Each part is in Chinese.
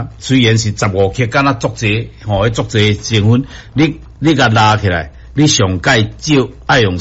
啊，虽然是15克，敢若足济，迄足济成分，你甲拉起来，你上介少爱用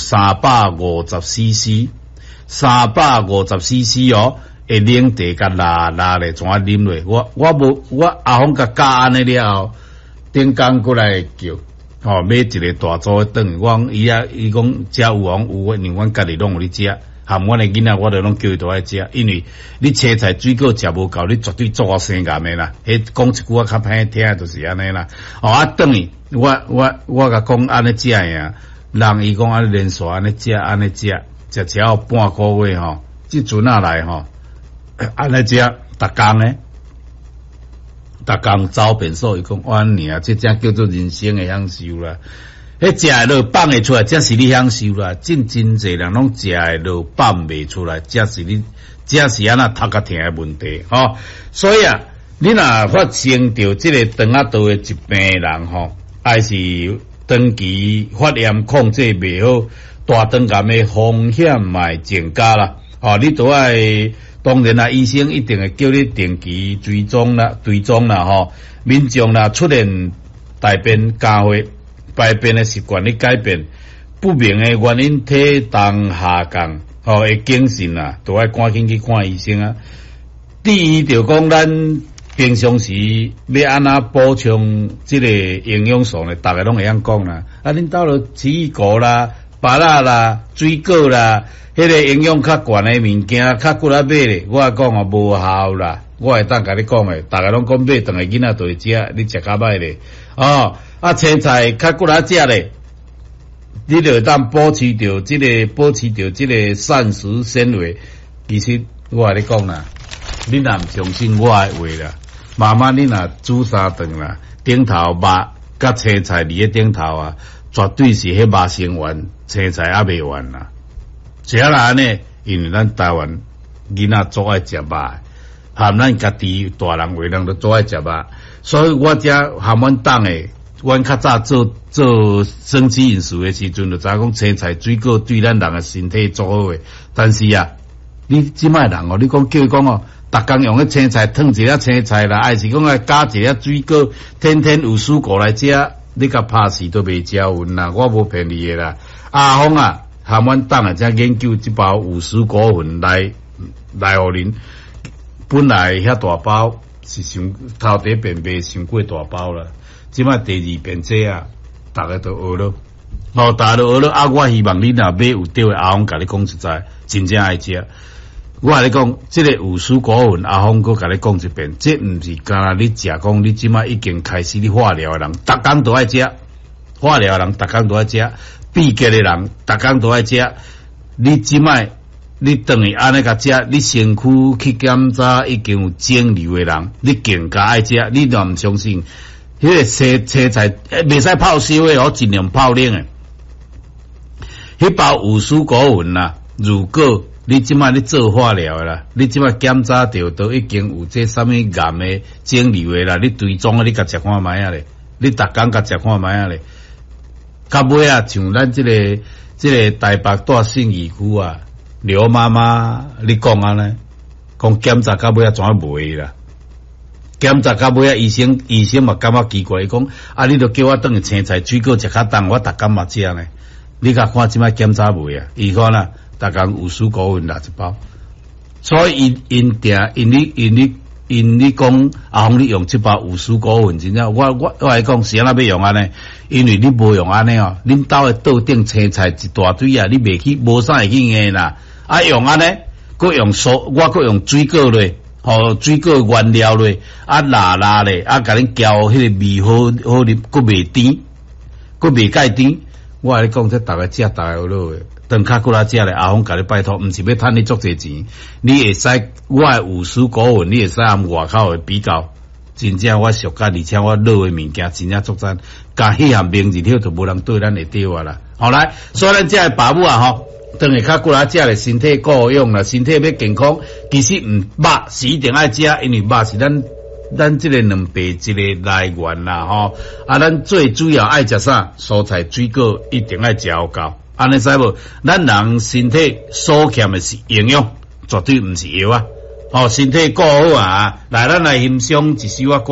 350cc，350cc 哦，会冷茶甲拉咧，怎啊啉落？我阿峰甲教安尼了后，顶工过来叫。买一个大组的顿，伊讲遮有王有，因为阮家己拢有咧食，含阮的囡仔我都拢叫伊倒来食，因为你青菜水果食无够，你绝对做我生癌的啦。迄讲一句较歹听，就是安尼啦。等于我甲讲安尼食呀，人伊讲安尼连续安尼食，食超半个月吼，即阵啊来吼，安尼食，逐工呢。逐工走遍所，伊讲安尼啊，这才叫做人生的享受啦。迄食的落放会出来，才是你享受啦。真侪人拢食的落放袂出来，才是安那头壳疼的问题吼。所以啊，你若发生着这个肠仔道的疾病的人吼，还是长期发炎控制袂好，大肠癌的风险嘛增加啦。你都爱。当然啦，医生一定会叫你定期追踪啦，吼。民众啦出现大便加血、排便的习惯你改变，不明的原因体重下降，会精神啦，都爱赶紧去看医生啊。第一就讲咱平常时要安怎补充这个营养素呢？大家拢会晓讲啦。恁到了水果啦、芭乐啦、水果啦。迄个营养较悬的物件，较骨力买咧，我讲无效啦。我会当甲你讲诶，大家拢讲买当个囡仔就会食，你食较歹咧。青菜较骨力食咧，你就会当保持着这个膳食纤维。其实我甲你讲啦，你若唔相信我诶话啦，慢慢你若煮3顿啦，顶头肉甲青菜伫咧顶头啊，绝对是迄肉生完，青菜还未完啦。食啦安尼，因为咱台湾囡仔做爱食肉，含咱家己大人为人都做爱食肉，所以我遮含阮党诶，阮较早做生机饮食诶时阵，就知影讲青菜水果对咱人诶身体做好诶。但是啊，你即摆人你讲叫伊讲逐工用迄青菜烫一粒青菜啦，还是讲来加一粒水果，天天有蔬果来食，你甲拍死都袂食匀啦，我无骗你诶啦，阿峰啊。含阮党啊，才研究一包50果粉来互恁。本来遐大包是头第一遍卖伤过大包啦，即摆第2遍这啊，大家都学了。大家都学了我希望你若买有对的，阿峰甲你讲实在，真正爱食。我甲你讲，这个50果粉，阿峰佮甲你讲一遍，这毋是干那你食讲，你即摆已经开始你化疗的人，逐工都爱食，化疗的人逐工都爱食。闭结的人，逐工都爱食。你即摆，你等于安尼甲食，你身躯去检查已经有肿瘤的人，你更加爱食。你若毋相信，迄个青菜袂使泡烧的，尽量泡冷的。迄包50果粉啦，如果你即摆你做化疗的啦，你即摆检查到都已经有这啥物癌的肿瘤的啦，你追踪啊，你甲食看卖啊咧，你逐工甲食看卖啊咧。到尾啊，像咱这个台北大信义区啊，刘妈妈，你讲啊呢？讲检查到尾啊，怎啊袂啦？检查到尾啊，医生嘛感觉奇怪，伊讲你著叫我等于青菜水果食较重，我逐工嘛食呢。你甲看即摆检查袂啊？伊看啦，逐工50果粉60包，所以因你讲阿峰，你用这包50果粉，真正我来讲是安怎要用安尼？因为你无用安尼恁兜的桌顶青菜一大堆啊，你袂去无啥会去硬啦。用安尼，佮用我佮用水果咧，水果原料咧，拉咧，甲恁搅迄个味好啉，佮袂甜，佮袂介甜。我来讲，这逐个食，逐个有落诶。当较过来食咧，阿峰甲你拜托，毋是要趁你足济钱，你会使我的50果粉，你会使按外口的比较，真正我俗家，而且我落的物件真正足赞，甲迄项名字了就无人对咱会对啊啦。好来，所以咱这个爸母啊当然较过来食咧，身体够用啦，身体要健康，其实肉是一定爱食，因为肉是咱这个两倍一个来源啦咱最主要爱食啥？蔬菜水果一定爱食够。安尼使无？咱人身体所欠的是营养，绝对毋是药啊！身体顾好啊！来，咱来欣赏一首